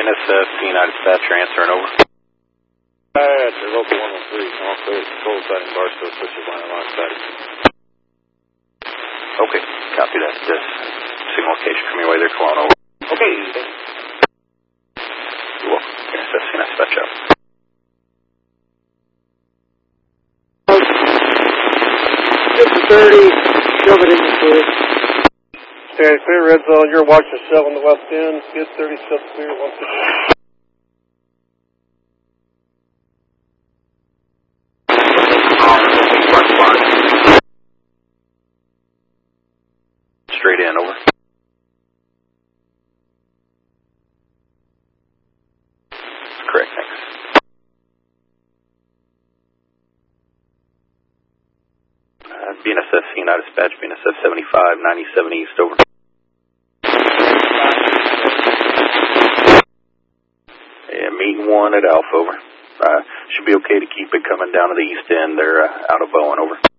BNSF, United Dispatcher, answering over. That's a local 113, off the control side in Barstow, switches line alongside. Okay, copy that. Signal location from your way there, Kelowna, over. Okay, You're welcome. BNSF, United Dispatcher out. 30, shove it in the clear. Stand clear, red zone. You're watching cell on the west end. Get 30, sub clear, 150. Straight in, over. Correct, thanks. BNSF, United Dispatch, BNSF 75, 97 East, over. Yeah, meeting 1 at Alpha, over. Should be okay to keep it coming down to the east end. They're out of Bowen, over.